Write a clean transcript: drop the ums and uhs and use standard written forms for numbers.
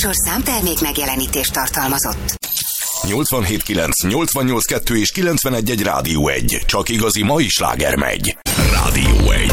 műsor számtermék megjelenítést tartalmazott. 87.9, 88.2 és 91.1 Rádió 1. Csak igazi mai sláger megy. Rádió 1.